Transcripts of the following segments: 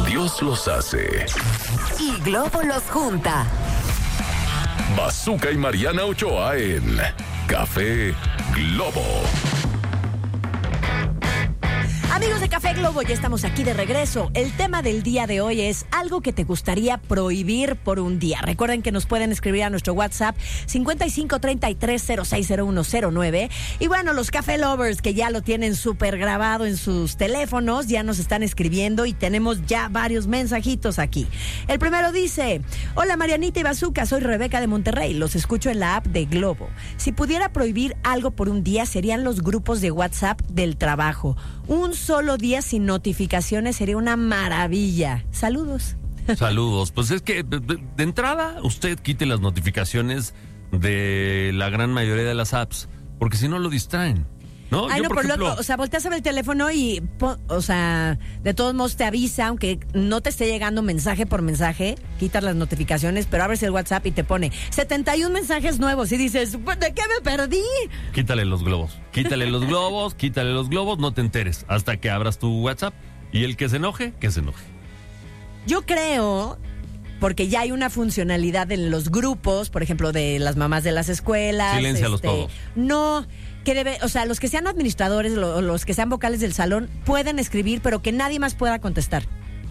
Dios los hace. Y Globo los junta. Bazooka y Mariana Ochoa en Café Globo. Amigos de Café Globo, ya estamos aquí de regreso. El tema del día de hoy es algo que te gustaría prohibir por un día. Recuerden que nos pueden escribir a nuestro WhatsApp 5533060109. Y bueno, los Café Lovers que ya lo tienen súper grabado en sus teléfonos, ya nos están escribiendo y tenemos ya varios mensajitos aquí. El primero dice: hola Marianita y Bazooka, soy Rebeca de Monterrey, los escucho en la app de Globo. Si pudiera prohibir algo por un día serían los grupos de WhatsApp del trabajo. Un solo día sin notificaciones sería una maravilla. Saludos. Saludos. Pues es que de entrada usted quite las notificaciones de la gran mayoría de las apps, porque si no lo distraen. ¿No? Ay, no, por ejemplo, loco, o sea, volteas a ver el teléfono y, o sea, de todos modos te avisa, aunque no te esté llegando mensaje por mensaje, quitas las notificaciones, pero abres el WhatsApp y te pone 71 mensajes nuevos y dices, ¿de qué me perdí? Quítale los globos, no te enteres hasta que abras tu WhatsApp y el que se enoje, que se enoje. Yo creo, porque ya hay una funcionalidad en los grupos, por ejemplo, de las mamás de las escuelas. Siléncialos todos. No, que debe, o sea, los que sean administradores, los que sean vocales del salón, pueden escribir, pero que nadie más pueda contestar.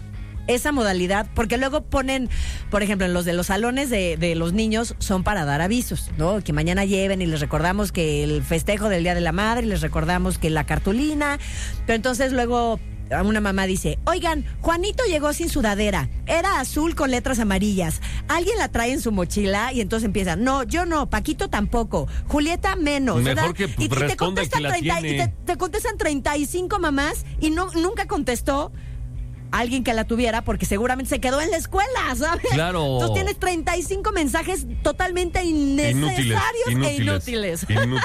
Esa modalidad, porque luego ponen, por ejemplo, en los de los salones de los niños son para dar avisos, ¿no? Que mañana lleven y les recordamos que el festejo del Día de la Madre, y les recordamos que la cartulina, pero entonces luego una mamá dice: oigan, Juanito llegó sin sudadera, era azul con letras amarillas, ¿alguien la trae en su mochila? Y entonces empiezan: no, yo no, Paquito tampoco, Julieta menos. Mejor ¿verdad? Que responda el que la tiene. Y te contestan 35 mamás y nunca contestó alguien que la tuviera, porque seguramente se quedó en la escuela, ¿sabes? Claro. Entonces tienes 35 mensajes totalmente innecesarios e inútiles.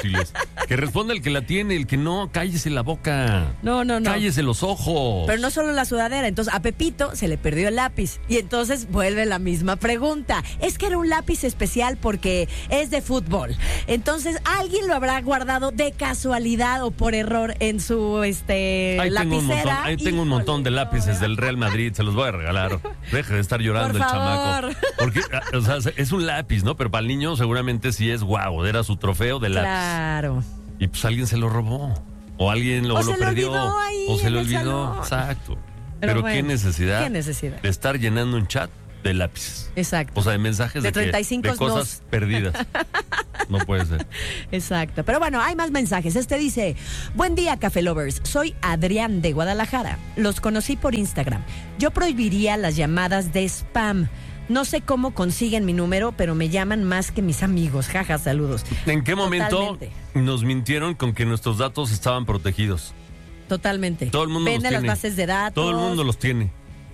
Que responda el que la tiene, el que no, cállese la boca. No. Cállese los ojos. Pero no solo la sudadera, entonces a Pepito se le perdió el lápiz y entonces vuelve la misma pregunta. Es que era un lápiz especial porque es de fútbol. Entonces alguien lo habrá guardado de casualidad o por error en su lapicera. Ahí tengo un montón de lápices del Real Madrid, se los voy a regalar. Deje de estar llorando por el favor. chamaco. Porque, o sea, es un lápiz, ¿no? Pero para el niño seguramente sí es guau, era su trofeo de lápiz. Claro. Y pues alguien se lo robó. O alguien lo perdió. O se le olvidó. Exacto. Pero bueno, ¿qué necesidad de estar llenando un chat de lápices? Exacto. O sea, de mensajes de 35 de cosas perdidas. No puede ser. Exacto. Pero bueno, hay más mensajes. Este dice: buen día, Café Lovers. Soy Adrián de Guadalajara. Los conocí por Instagram. Yo prohibiría las llamadas de spam. No sé cómo consiguen mi número, pero me llaman más que mis amigos. Jaja, saludos. ¿En qué momento nos mintieron con que nuestros datos estaban protegidos? Totalmente. Todo el mundo Venden los tiene. las bases de datos. Todo el mundo los tiene.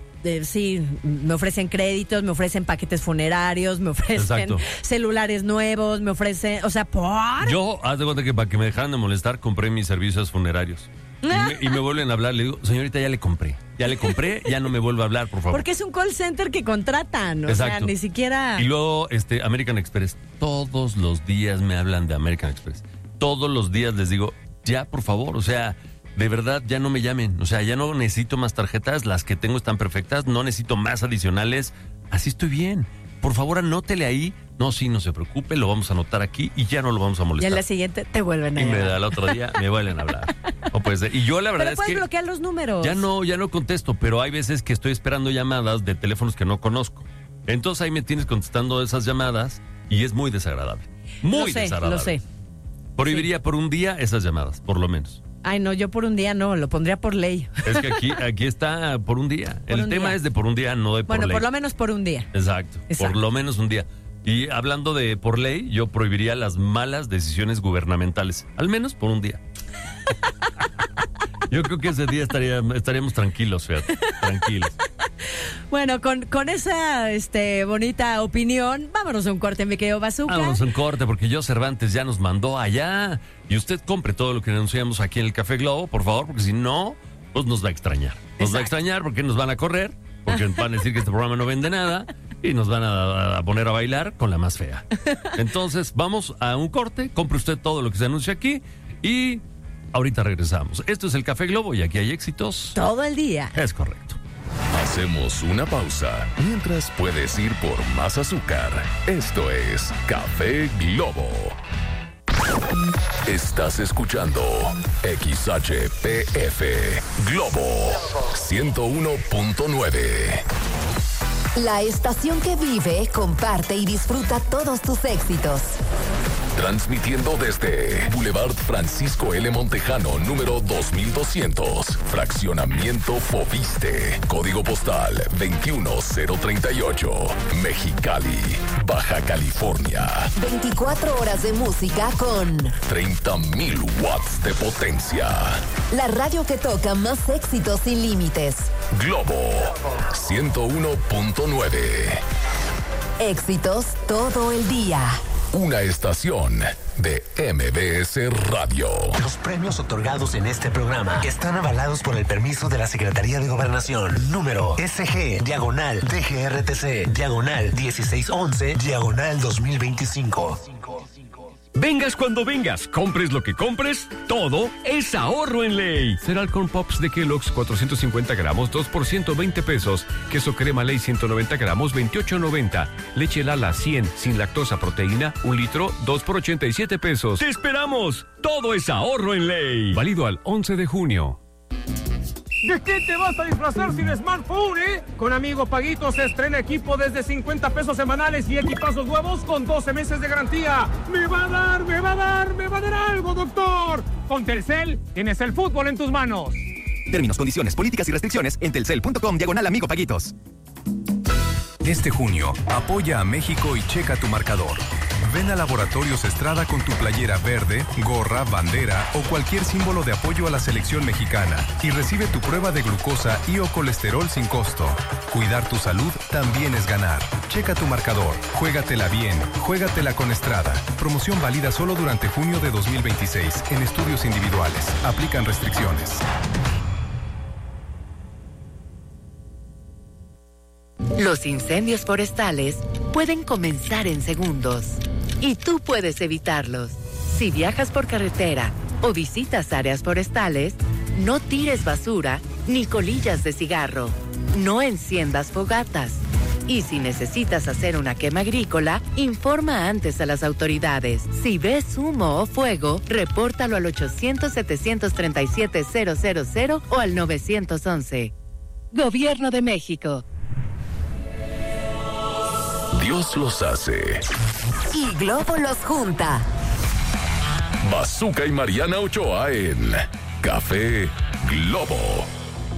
Sí, me ofrecen créditos, me ofrecen paquetes funerarios, me ofrecen celulares nuevos, me ofrecen, o sea, Yo, haz de cuenta que para que me dejaran de molestar, compré mis servicios funerarios. Y me vuelven a hablar, le digo: señorita, ya le compré, ya no me vuelva a hablar, por favor. Porque es un call center que contratan, o sea, ni siquiera. Y luego, American Express, todos los días me hablan de American Express. Todos los días les digo: ya, por favor, o sea, de verdad, ya no me llamen. O sea, ya no necesito más tarjetas, las que tengo están perfectas, no necesito más adicionales. Así estoy bien. Por favor, anótele ahí. No, sí, no se preocupe, lo vamos a anotar aquí y ya no lo vamos a molestar. Y en la siguiente te vuelven a llamar. Y al otro día me vuelven a hablar. No puede ser. Y yo la verdad pero es puedes que bloquear los números. Ya no contesto, pero hay veces que estoy esperando llamadas de teléfonos que no conozco. Entonces ahí me tienes contestando esas llamadas y es muy desagradable. Muy desagradable. Lo sé. Prohibiría por un día esas llamadas, por lo menos. Ay, no, yo por un día no, lo pondría por ley. Es que aquí está por un día. El tema es de por un día, no de por ley. Bueno, por lo menos por un día. Exacto, por lo menos un día. Y hablando de por ley, yo prohibiría las malas decisiones gubernamentales, al menos por un día. Yo creo que ese día estaríamos tranquilos, fíjate, tranquilos. Bueno, con esa bonita opinión, vámonos a un corte, mi querido Bazooka. Vámonos a un corte, porque yo Cervantes ya nos mandó allá. Y usted compre todo lo que anunciamos aquí en el Café Globo, por favor, porque si no, pues nos va a extrañar. Nos va a extrañar porque nos van a correr, porque van a decir que este programa no vende nada y nos van a poner a bailar con la más fea. Entonces, vamos a un corte, compre usted todo lo que se anuncia aquí y ahorita regresamos. Esto es el Café Globo y aquí hay éxitos todo el día. Es correcto. Hacemos una pausa mientras puedes ir por más azúcar. Esto es Café Globo. Estás escuchando XHPF Globo 101.9. La estación que vive, comparte y disfruta todos tus éxitos. Transmitiendo desde Boulevard Francisco L. Montejano, número 2200, Fraccionamiento Foviste, Código Postal 21038, Mexicali, Baja California. 24 horas de música con 30,000 watts de potencia. la radio que toca más éxitos sin límites. Globo 101.9. Éxitos todo el día. Una estación de MBS Radio. Los premios otorgados en este programa están avalados por el permiso de la Secretaría de Gobernación. Número SG/DGRTC/1611/2025. Vengas cuando vengas, compres lo que compres, todo es ahorro en ley. Cereal Corn Pops de Kellogg's 450 gramos, 2 por 120 pesos. Queso crema Ley 190 gramos, 28.90. Leche Lala 100 sin lactosa proteína, 1 litro, 2 por 87 pesos. ¡Te esperamos! Todo es ahorro en ley. Válido al 11 de junio. ¿De qué te vas a disfrazar sin smartphone, Con Amigo Paguito se estrena equipo desde 50 pesos semanales y equipazos nuevos con 12 meses de garantía. ¡Me va a dar algo, doctor! Con Telcel tienes el fútbol en tus manos. Términos, condiciones, políticas y restricciones en telcel.com/Amigo Paguitos. Este junio, apoya a México y checa tu marcador. Ven a Laboratorios Estrada con tu playera verde, gorra, bandera o cualquier símbolo de apoyo a la selección mexicana y recibe tu prueba de glucosa y o colesterol sin costo. Cuidar tu salud también es ganar. Checa tu marcador. Juégatela bien. Juégatela con Estrada. Promoción válida solo durante junio de 2026 en estudios individuales. Aplican restricciones. Los incendios forestales pueden comenzar en segundos y tú puedes evitarlos. Si viajas por carretera o visitas áreas forestales, no tires basura ni colillas de cigarro. No enciendas fogatas. Y si necesitas hacer una quema agrícola, informa antes a las autoridades. Si ves humo o fuego, repórtalo al 800-737-000 o al 911. Gobierno de México. Dios los hace. Y Globo los junta. Bazooka y Mariana Ochoa en Café Globo